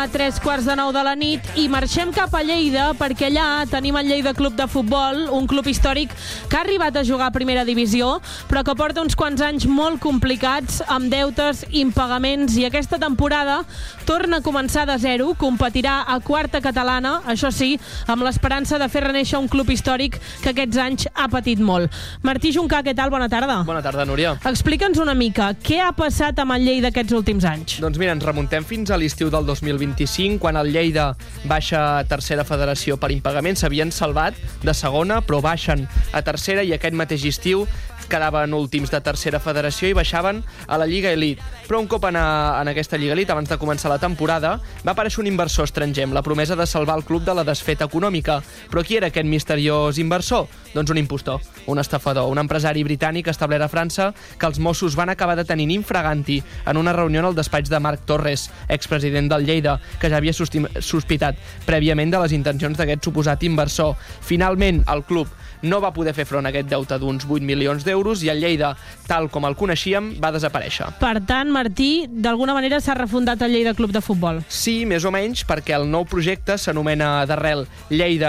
8:45 de la nit i marxem cap a Lleida perquè allà tenim el Lleida Club de Futbol, un club històric que ha arribat a jugar a primera divisió, però que porta uns quants anys molt complicats, amb deutes, impagaments, i aquesta temporada torna a començar de zero, competirà a quarta catalana, això sí, amb l'esperança de fer renéixer un club històric que aquests anys ha patit molt. Martí Juncà, què tal? Bona tarda. Bona tarda, Núria. Explica'ns una mica, què ha passat amb el Lleida aquests últims anys? Doncs mira, ens remuntem fins a l'estiu del 2025, quan el Lleida baixa a tercera federació per impagament. S'havien salvat de segona, però baixen a tercera, i aquest mateix estiu quedaven últims de tercera federació i baixaven a la Lliga Elite. Però un cop en aquesta Lliga Elite, abans de començar la temporada, va aparèixer un inversor estranger amb la promesa de salvar el club de la desfeta econòmica. Però qui era aquest misteriós inversor? Doncs un impostor, un estafador, un empresari britànic establert a França que els Mossos van acabar detenint infraganti en una reunió en el despatx de Marc Torres, expresident del Lleida, que ja havia sospitat prèviament de les intencions d'aquest suposat inversor. Finalment, el club no va poder fer front a aquest deute d'uns 8 milions d'euros i el Lleida, tal com el coneixíem, va desaparèixer. Per tant, Martí, d'alguna manera s'ha refundat el Lleida Club de Futbol. Sí, més o menys, perquè el nou projecte s'anomena d'arrel Lleida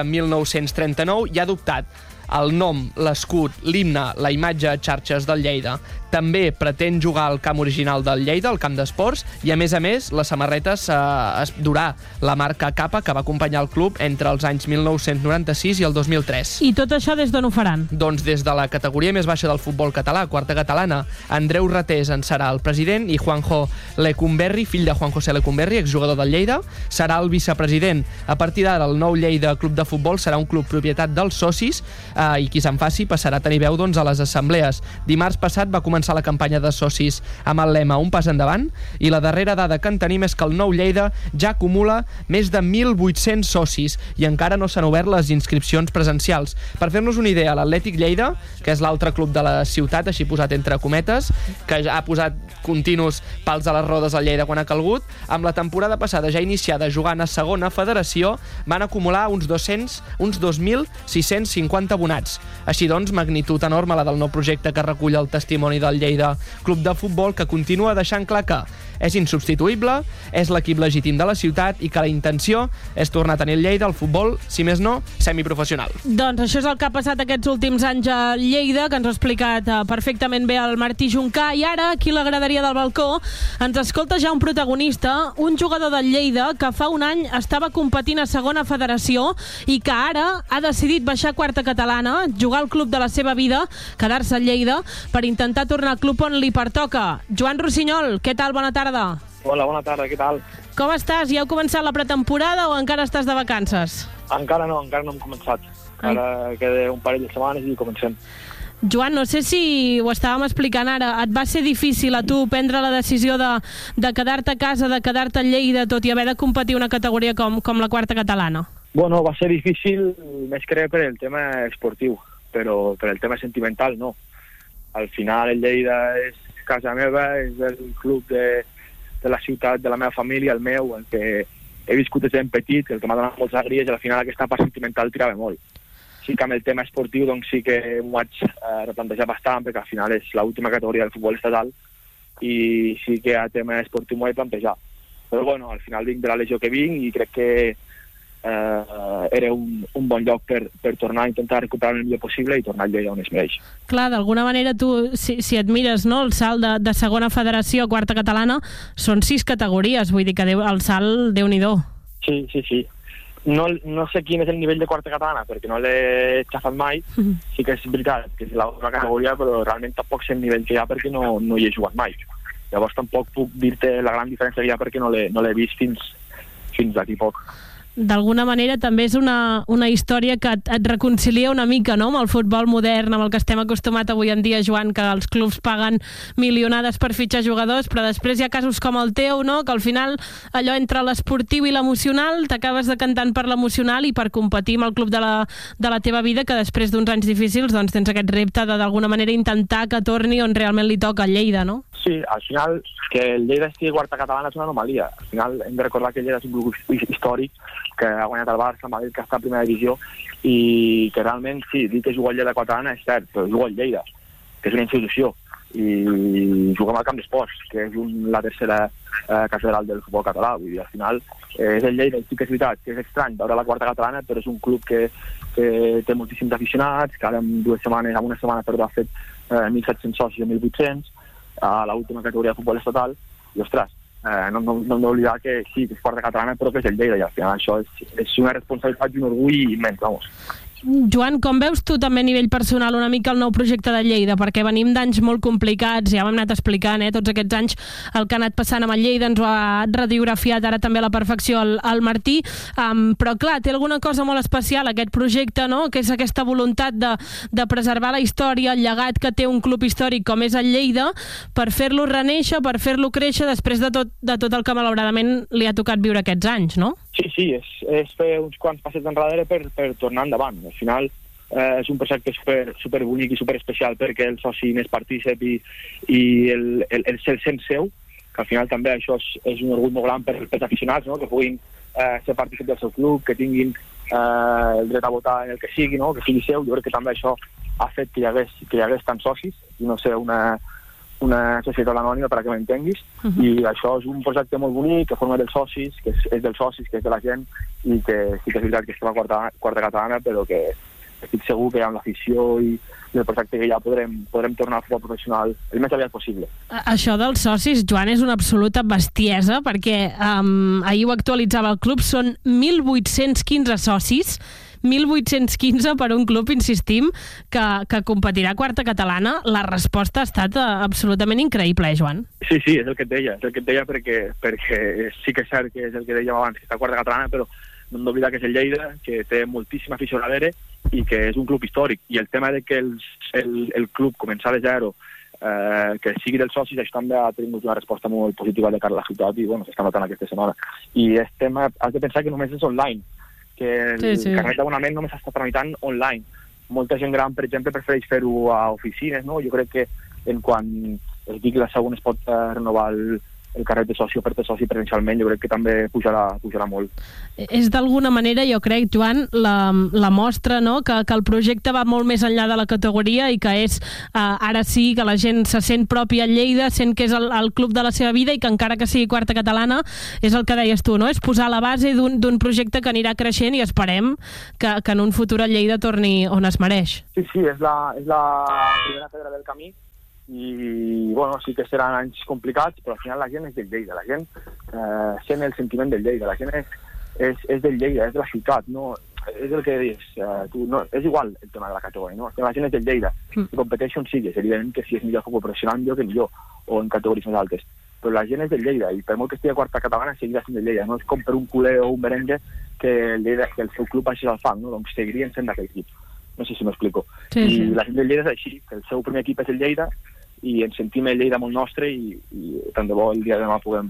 1939 i ha adoptat el nom, l'escut, l'himne, la imatge a xarxes del Lleida. També pretén jugar al camp original del Lleida, al camp d'esports, i a més, les samarretes es durà la marca Kappa, que va acompanyar el club entre els anys 1996 i el 2003. I tot això des d'on ho faran? Doncs des de la categoria més baixa del futbol català, quarta catalana. Andreu Ratés en serà el president i Juanjo Lecumberri, fill de Juan José Lecumberri, exjugador del Lleida, serà el vicepresident. A partir d'ara, el nou Lleida Club de Futbol serà un club propietat dels socis, i qui se'n faci passarà a tenir veu a les assemblees. Dimarts passat va començar la campanya de socis amb el lema Un pas endavant, i la darrera dada que en tenim és que el nou Lleida ja acumula més de 1.800 socis i encara no s'han obert les inscripcions presencials. Per fer-nos una idea, l'Atlètic Lleida, que és l'altre club de la ciutat, així posat entre cometes, que ja ha posat continus pals a les rodes al Lleida quan ha calgut, amb la temporada passada ja iniciada jugant a segona federació, van acumular uns 2.650 abonats. Així doncs, magnitud enorme la del nou projecte que recull el testimoni del Lleida Club de Futbol, que continua deixant clar que és insubstituïble, és l'equip legítim de la ciutat i que la intenció és tornar a tenir el Lleida al futbol, si més no, semiprofessional. Doncs això és el que ha passat aquests últims anys a Lleida, que ens ho ha explicat perfectament bé el Martí Juncà, i ara, aquí a la graderia del balcó, ens escolta ja un protagonista, un jugador del Lleida que fa un any estava competint a segona federació i que ara ha decidit baixar a quarta catalana, jugar al club de la seva vida, quedar-se a Lleida, per intentar tornar al club on li pertoca. Joan Rossinyol, què tal? Bona tarda. Hola, bona tarda, què tal? Com estàs? Ja heu començat la pretemporada o encara estàs de vacances? Encara no hem començat. Encara queda un parell de setmanes i comencem. Joan, no sé si ho estàvem explicant ara, et va ser difícil a tu prendre la decisió de quedar-te a casa, de quedar-te a Lleida, tot i haver de competir una categoria com la quarta catalana? Bueno, va ser difícil més que per el tema esportiu, però per el tema sentimental no. Al final el Lleida és casa meva, és el club de la ciutat, de la meva família, el meu, el que he viscut des de ben petit, el que m'ha donat moltes alegries, i al final aquesta part sentimental tirava molt. Sí que amb el tema esportiu doncs sí que m'ho vaig replantejar bastant, perquè al final és l'última categoria del futbol estatal i sí que a tema esportiu m'ho vaig plantejar. Però bueno, al final vinc de la legió que vinc i crec que era un bon lloc per tornar a intentar recuperar el millor possible i tornar al Lleida on es mereix. Clar, d'alguna manera tu, si et mires, no, el salt de segona federació a quarta catalana són 6 categories, vull dir que el salt, Déu-n'hi-do. Sí. No sé quin és el nivell de quarta catalana, perquè no l'he xafat mai. Sí que és veritat que és l'altra categoria, però realment tampoc sé el nivell que hi ha perquè no hi he jugat mai. Llavors tampoc puc dir-te la gran diferència que hi ha perquè no l'he vist fins d'aquí poc. D'alguna manera també és una història que et reconcilia una mica, no?, amb el futbol modern, amb el que estem acostumat avui en dia, Joan, que els clubs paguen milionades per fitxar jugadors, però després hi ha casos com el teu, no?, que al final allò entre l'esportiu i l'emocional t'acabes decantant per l'emocional i per competir amb el club de la teva vida, que després d'uns anys difícils doncs tens aquest repte de d'alguna manera intentar que torni on realment li toca a Lleida, no? Sí, al final que el Lleida estigui quarta catalana és una anomalia. Al final hem de recordar que el Lleida és un club històric que ha guanyat el Barça, Madrid, que està a primera divisió, i que realment, sí, dir que juga al Lleida catalana és cert, però juga al Lleida, que és una institució, i juguem al Camp d'Esports, que és la tercera catedral del futbol català. Vull dir, al final és el Lleida, sí que és veritat que és estrany veure la quarta catalana, però és un club que té moltíssims aficionats, que ara en una setmana ha fet 1.700 socis o 1.800 a l'última categoria de futbol estatal, i ostres, no hem d'oblidar que sí, que és quarta catalana, però que és el Lleida, i al final això és una responsabilitat i un orgull immens, vamos. Joan, com veus tu també a nivell personal una mica el nou projecte de Lleida? Perquè venim d'anys molt complicats, ja ho hem anat explicant, tots aquests anys el que ha anat passant amb el Lleida ens ho ha radiografiat ara també a la perfecció el Martí, però clar, té alguna cosa molt especial aquest projecte, no? Que és aquesta voluntat de preservar la història, el llegat que té un club històric com és el Lleida, per fer-lo renéixer, per fer-lo créixer després de tot el que malauradament li ha tocat viure aquests anys, no? Sí, és fer uns quants passets enrere per tornar endavant. Al final és un projecte super bonic i super especial perquè el soci n'és partícip i el sent seu, que al final també això és un orgull molt gran pels aficionats, no? Que puguin ser partícip del seu club, que tinguin el dret a votar en el que sigui, no? Que sigui seu. Jo crec que també això ha fet que hi hagués tants socis i no sé, una societat anònima, per a que m'entenguis, i això és un projecte molt bonic, que forma dels socis, que és dels socis, que és de la gent, i que sí que és veritat que estem a quarta catalana, però que estic segur que amb l'afició i el projecte que ja podrem tornar al futbol professional el més aviat possible. Això dels socis, Joan, és una absoluta bestiesa, perquè ahir ho actualitzava el club, són 1.815 socis, 1.815 per un club, insistim, que competirà a quarta catalana. La resposta ha estat absolutament increïble, Joan? Sí, és el que et deia perquè sí que és cert que és el que dèiem abans, que està a quarta catalana, però no hem d'oblidar que és el Lleida, que té moltíssima afició darrere i que és un club històric. I el tema de que el club començar de zero, que sigui dels socis, això també ha tingut una resposta molt positiva de cara a la ciutat i s'està notant aquesta setmana. I has de pensar que només és online, que el carnet d'abonament només s'està tramitant online. Molta gent gran, per exemple, prefereix fer-ho a oficines, no? Jo crec que quan es digui la segona es pot renovar el carnet de soci o per soci presencialment, jo crec que també pujarà molt. És d'alguna manera, jo crec, Joan, la mostra, no? Que el projecte va molt més enllà de la categoria i que és, ara sí, que la gent se sent pròpia a Lleida, sent que és el club de la seva vida i que encara que sigui quarta catalana, és el que deies tu, no? És posar la base d'un projecte que anirà creixent i esperem que en un futur a Lleida torni on es mereix. Sí, és la primera pedra del camí i sí que seran anys complicats, però al final la gent és del Lleida, la gent sent el sentiment del Lleida, la gent és del Lleida, és de la ciutat, no? És el que dius, és igual el tema de la categoria, no? La gent és del Lleida, si competeixo on sigues, evidentment que si és millor futbol professional, millor, o en categories més altes, però la gent és del Lleida, i per molt que estigui a quarta catalana seguirà sent del Lleida, no és com per un culer o un merengue que el seu club baixi al fang, no? Doncs seguirien sent d'aquell equip. No sé si m'explico. I la gent del Lleida és així, que el seu primer equip és el Lleida, i ens sentim el Lleida molt nostre i tant de bo el dia de demà puguem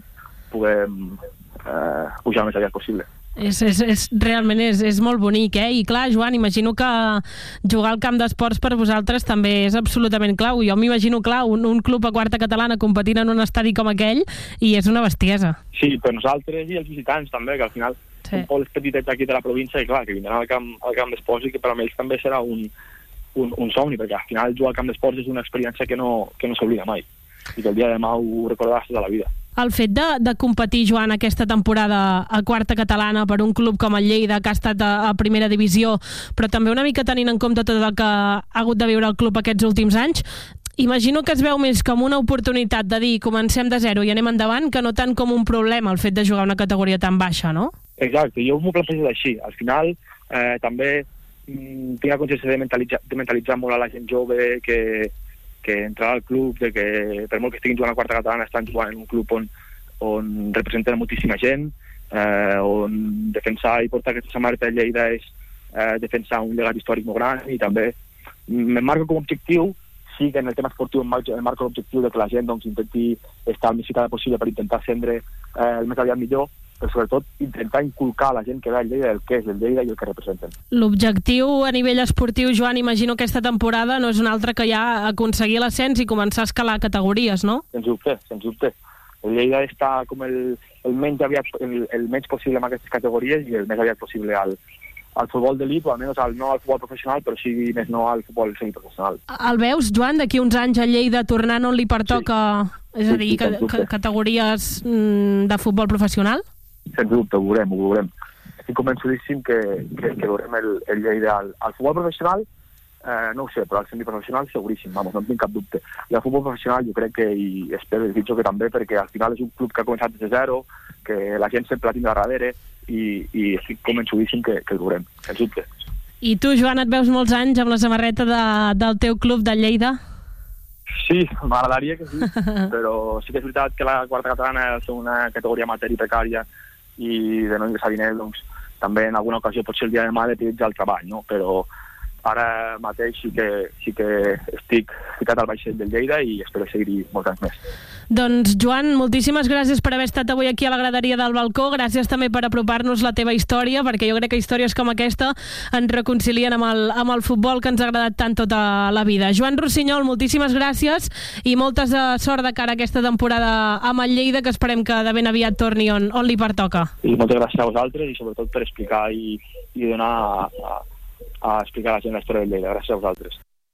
pujar el més aviat possible. Realment és molt bonic, I clar, Joan, imagino que jugar al camp d'esports per vosaltres també és absolutament clau. Jo m'imagino, clar, un club a quarta catalana competint en un estadi com aquell i és una bestiesa. Sí, per nosaltres i els visitants també, que al final són pobles petitets aquí de la província i clar, que vindran al camp d'esports i que per a ells també serà un somni, perquè al final jugar al camp d'esports és una experiència que no s'oblida mai i que el dia de demà ho recordaràs tota la vida. El fet de competir, Joan, aquesta temporada a quarta catalana per un club com el Lleida, que ha estat a primera divisió, però també una mica tenint en compte tot el que ha hagut de viure el club aquests últims anys, imagino que es veu més com una oportunitat de dir comencem de zero i anem endavant, que no tant com un problema el fet de jugar una categoria tan baixa, no? Exacte, jo m'ho plantego així. Al final també tinc la consciència de mentalitzar molt a la gent jove que entrarà al club, de que per molt que estiguin jugant a quarta catalana estan jugant en un club on representen moltíssima gent, on defensar i portar aquesta samarreta de Lleida és defensar un llegat històric molt gran, i també m'emmarco com a objectiu, sí que en el tema esportiu emmarco l'objectiu de que la gent intenti estar el més ficada possible per intentar ascendre el més aviat millor, però sobretot intentar inculcar a la gent que ve al Lleida el que és el Lleida i el que representen. L'objectiu a nivell esportiu, Joan, imagino aquesta temporada no és un altre que ja aconseguir l'ascens i començar a escalar categories, no? Sens dubte. El Lleida està com el menys possible en aquestes categories i el més aviat possible al futbol d'elit, o almenys no al futbol professional, però sí més no al futbol semiprofessional. El veus, Joan, d'aquí uns anys a Lleida tornant on li pertoca, és a dir, categories de futbol professional? Sens dubte, ho veurem. Estic convençudíssim que veurem el Lleida al futbol professional, no ho sé, però al semiprofessional seguríssim, no en tinc cap dubte. I al futbol professional jo crec que, i espero i desitjo que també, perquè al final és un club que ha començat des de zero, que la gent sempre la tindrà darrere, i estic convençudíssim que el veurem, sens dubte. I tu, Joan, et veus molts anys amb la samarreta del teu club de Lleida? Sí, m'agradaria que sí, però sí que és veritat que la quarta catalana és una categoria amateur i precària, i de no ingressar diners, doncs també en alguna ocasió potser el dia de demà de prioritzar el treball, no? Però ara mateix sí que estic ficat al vaixell del Lleida i espero seguir-hi molts anys més. Doncs, Joan, moltíssimes gràcies per haver estat avui aquí a la graderia del balcó. Gràcies també per apropar-nos la teva història, perquè jo crec que històries com aquesta ens reconcilien amb el futbol que ens ha agradat tant tota la vida. Joan Rossinyol, moltíssimes gràcies i moltes sort de cara a aquesta temporada amb el Lleida, que esperem que de ben aviat torni on li pertoca. I moltes gràcies a vosaltres i sobretot per explicar i donar a explicar a la gent la història del Lleida. Gràcies a vosaltres.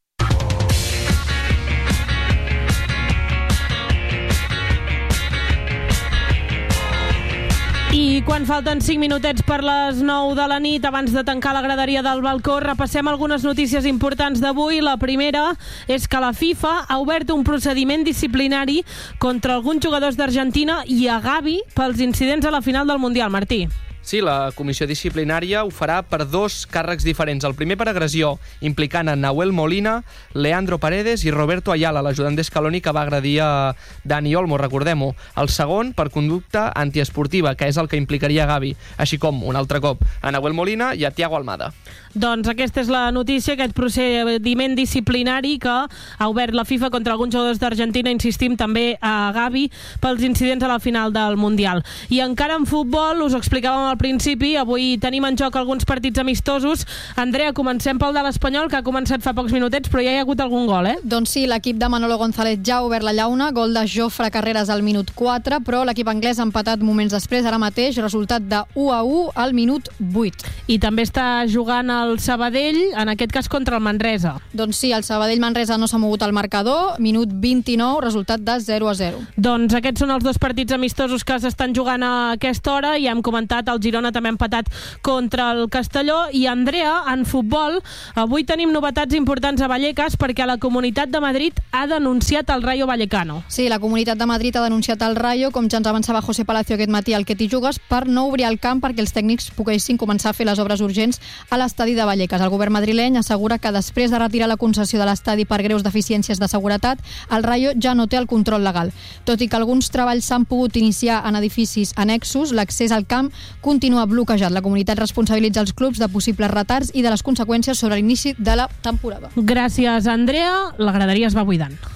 I quan falten 5 minutets per les 9 de la nit, abans de tancar la graderia del balcó, repassem algunes notícies importants d'avui. La primera és que la FIFA ha obert un procediment disciplinari contra alguns jugadors d'Argentina i a Gavi pels incidents a la final del Mundial. Martí. Sí, la comissió disciplinària ho farà per 2 càrrecs diferents. El primer per agressió, implicant a Nahuel Molina, Leandro Paredes i Roberto Ayala, l'ajudant d'Escaloni que va agredir a Dani Olmo, recordem-ho. El segon per conducta antiesportiva, que és el que implicaria a Gavi, així com, un altre cop, a Nahuel Molina i a Thiago Almada. Doncs aquesta és la notícia, aquest procediment disciplinari que ha obert la FIFA contra alguns jugadors d'Argentina, insistim també a Gavi, pels incidents a la final del Mundial. I encara en futbol, us ho explicàvem al principi, avui tenim en joc alguns partits amistosos. Andrea, comencem pel de l'Espanyol, que ha començat fa pocs minutets, però ja hi ha hagut algun gol, eh? Doncs sí, l'equip de Manolo González ja ha obert la llauna, gol de Jofre Carreras al minut 4, però l'equip anglès ha empatat moments després, ara mateix, resultat de 1-1 al minut 8. I també està jugant el Sabadell, en aquest cas contra el Manresa. Doncs sí, el Sabadell-Manresa no s'ha mogut al marcador, minut 29, resultat de 0-0. Doncs aquests són els 2 partits amistosos que s'estan jugant a aquesta hora, i hem comentat el Girona també ha empatat contra el Castelló. I Andrea, en futbol, avui tenim novetats importants a Vallecas, perquè la Comunitat de Madrid ha denunciat el Rayo Vallecano. Sí, la Comunitat de Madrid ha denunciat el Rayo, com ja ens avançava José Palacio aquest matí al Que t'hi jugues, per no obrir el camp perquè els tècnics poguessin començar a fer les obres urgents a l'estadi de Vallecas. El govern madrileny assegura que després de retirar la concessió de l'estadi per greus deficiències de seguretat, el Rayo ja no té el control legal. Tot i que alguns treballs s'han pogut iniciar en edificis annexos, l'accés al camp continua bloquejat. La comunitat responsabilitza els clubs de possibles retards i de les conseqüències sobre l'inici de la temporada. Gràcies, Andrea. La graderia es va buidant.